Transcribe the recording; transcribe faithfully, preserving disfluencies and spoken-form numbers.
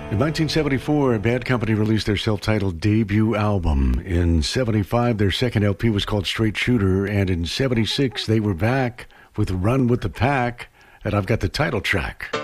In nineteen seventy-four, Bad Company released their self-titled debut album. In seventy-five, their second L P was called Straight Shooter, and in seventy-six, they were back with Run with the Pack, and I've got the title track.